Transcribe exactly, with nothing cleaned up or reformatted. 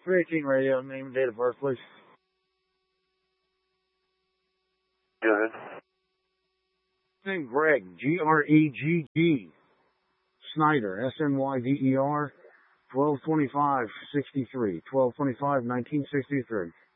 three eighteen radio, name and date of birth, please. Go ahead. Name Greg, G R E G G. Snyder, S N Y D E R, twelve twenty-five sixty-three, twelve twenty-five nineteen sixty-three.